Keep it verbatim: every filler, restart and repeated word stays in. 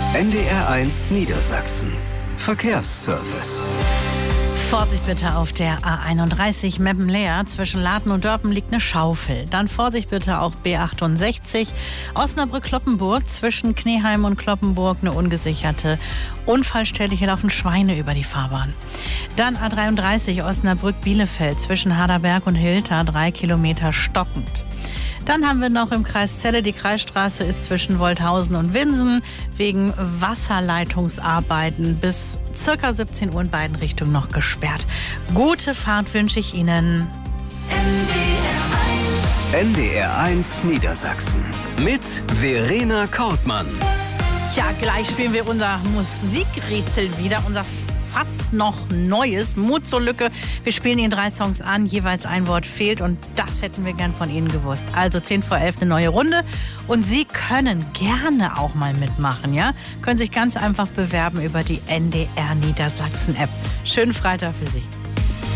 N D R eins Niedersachsen. Verkehrsservice. Vorsicht bitte auf der A einunddreißig Meppen-Leer. Zwischen Laden und Dörpen liegt eine Schaufel. Dann Vorsicht bitte auch B achtundsechzig Osnabrück-Kloppenburg. Zwischen Kneheim und Kloppenburg eine ungesicherte Unfallstelle. Hier laufen Schweine über die Fahrbahn. Dann A dreiunddreißig Osnabrück-Bielefeld. Zwischen Haderberg und Hilter drei Kilometer stockend. Dann haben wir noch im Kreis Celle, die Kreisstraße ist zwischen Wolthausen und Winsen wegen Wasserleitungsarbeiten bis circa siebzehn Uhr in beiden Richtungen noch gesperrt. Gute Fahrt wünsche ich Ihnen. N D R eins Niedersachsen mit Verena Kortmann. Ja, gleich spielen wir unser Musikrätsel wieder, unser fast noch neues Mut zur Lücke. Wir spielen Ihnen drei Songs an, jeweils ein Wort fehlt und das hätten wir gern von Ihnen gewusst. Also zehn vor elf eine neue Runde und Sie können gerne auch mal mitmachen, ja? Können sich ganz einfach bewerben über die N D R Niedersachsen App. Schönen Freitag für Sie.